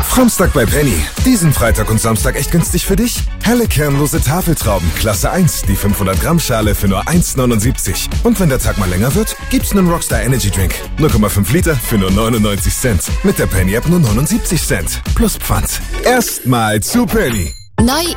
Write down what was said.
Samstag bei Penny. Diesen Freitag und Samstag echt günstig für dich? Helle kernlose Tafeltrauben, Klasse 1, die 500 Gramm Schale für nur 1,79. Und wenn der Tag mal länger wird, gibt's einen Rockstar Energy Drink. 0,5 Liter für nur 99 Cent. Mit der Penny App nur 79 Cent. Plus Pfand. Erstmal zu Penny. Neu